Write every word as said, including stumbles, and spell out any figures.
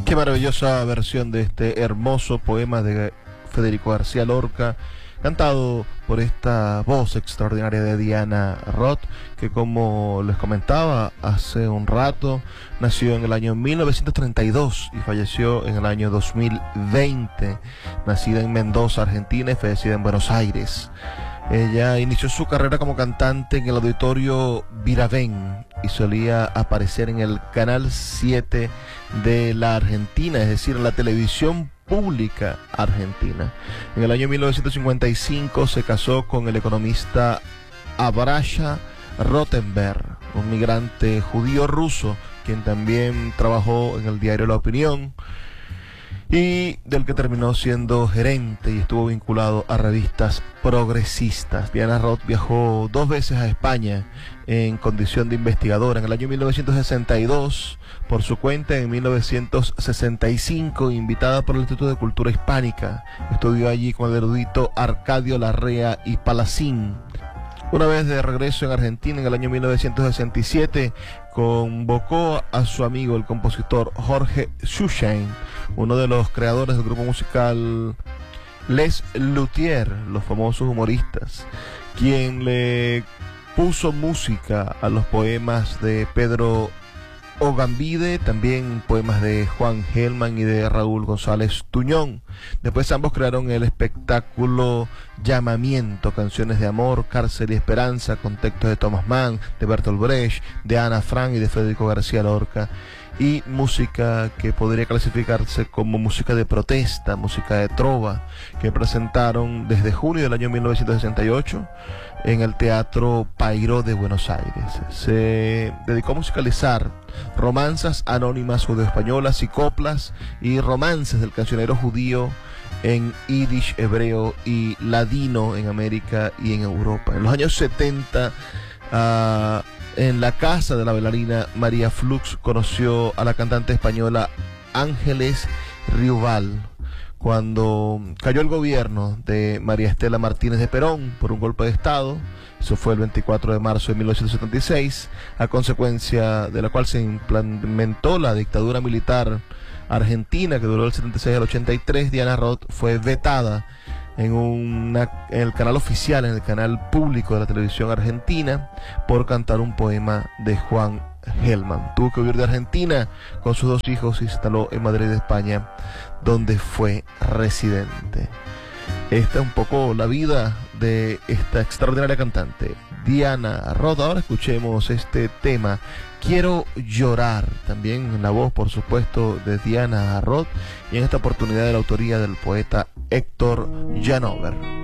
Qué maravillosa versión de este hermoso poema de Federico García Lorca, cantado por esta voz extraordinaria de Diana Roth, que, como les comentaba hace un rato, nació en el año mil novecientos treinta y dos y falleció en el año dos mil veinte, nacida en Mendoza, Argentina, y fallecida en Buenos Aires. Ella inició su carrera como cantante en el auditorio Viravén y solía aparecer en el Canal siete de la Argentina, es decir, en la televisión pública argentina. En el año mil novecientos cincuenta y cinco se casó con el economista Abrasha Rotenberg, un migrante judío ruso, quien también trabajó en el diario La Opinión y del que terminó siendo gerente y estuvo vinculado a revistas progresistas. Diana Roth viajó dos veces a España en condición de investigadora, en el año mil novecientos sesenta y dos por su cuenta, en mil novecientos sesenta y cinco invitada por el Instituto de Cultura Hispánica. Estudió allí con el erudito Arcadio Larrea y Palacín. Una vez de regreso en Argentina, en el año mil novecientos sesenta y siete, convocó a su amigo, el compositor Jorge Schustein, uno de los creadores del grupo musical Les Luthiers, los famosos humoristas, quien le puso música a los poemas de Pedro Ogambide, también poemas de Juan Gelman y de Raúl González Tuñón. Después ambos crearon el espectáculo Llamamiento, canciones de amor, cárcel y esperanza, con textos de Thomas Mann, de Bertolt Brecht, de Ana Frank y de Federico García Lorca, y música que podría clasificarse como música de protesta, música de trova, que presentaron desde junio del año mil novecientos sesenta y ocho en el Teatro Payró de Buenos Aires. Se dedicó a musicalizar romanzas anónimas judeoespañolas y coplas y romances del cancionero judío en yiddish, hebreo y ladino en América y en Europa. En los años setenta, uh, en la casa de la bailarina María Flux, conoció a la cantante española Ángeles Riubal. Cuando cayó el gobierno de María Estela Martínez de Perón por un golpe de Estado, eso fue el veinticuatro de marzo de mil novecientos setenta y seis, a consecuencia de la cual se implementó la dictadura militar argentina, que duró del setenta y seis al ochenta y tres, Diana Roth fue vetada en, una, en el canal oficial, en el canal público de la televisión argentina, por cantar un poema de Juan Gelman. Tuvo que huir de Argentina con sus dos hijos y se instaló en Madrid, España, donde fue residente. Esta es un poco la vida de esta extraordinaria cantante, Diana Roth. Ahora escuchemos este tema, Quiero Llorar, también en la voz, por supuesto, de Diana Roth, y en esta oportunidad de la autoría del poeta Héctor Janover.